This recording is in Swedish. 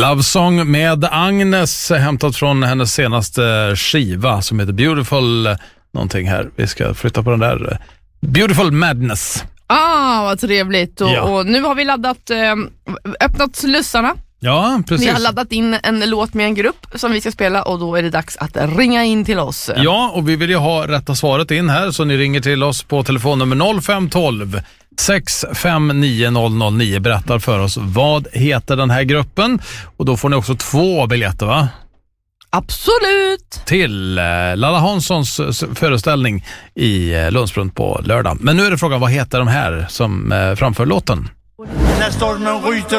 Love Song med Agnes, hämtat från hennes senaste skiva som heter Beautiful någonting här. Vi ska flytta på den där. Beautiful Madness. Vad trevligt. Och nu har vi öppnat slussarna. Ja, precis. Vi har laddat in en låt med en grupp som vi ska spela och då är det dags att ringa in till oss. Ja, och vi vill ju ha rätta svaret in här så ni ringer till oss på telefonnummer 0512 659 berättar för oss vad heter den här gruppen och då får ni också 2 biljetter, va? Absolut! Till Lalla Hanssons föreställning i Lundsbrunn på lördag. Men nu är det frågan, vad heter de här som framför låten? När stormen ryter